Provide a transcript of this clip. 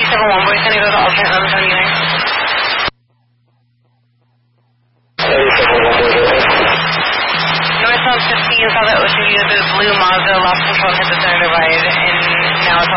87 Boys, can you go to alternate number 79? 87 Boys. Northbound 15 saw the Ocean View, the blue Mazda lost control, hit the center divide, and now it's